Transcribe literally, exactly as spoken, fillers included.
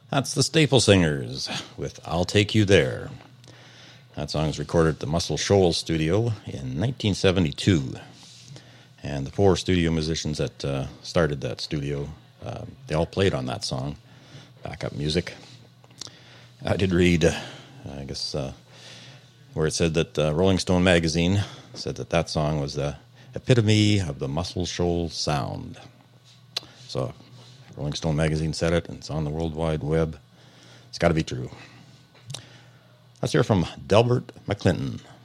That's the Staple Singers with I'll Take You There. That song was recorded at the Muscle Shoals studio in nineteen seventy-two. And the four studio musicians that uh, started that studio, uh, they all played on that song, backup music. I did read, uh, I guess, uh, where it said that uh, Rolling Stone magazine said that that song was the epitome of the Muscle Shoals sound. So Rolling Stone magazine said it, and it's on the World Wide Web. It's got to be true. Let's hear from Delbert McClinton.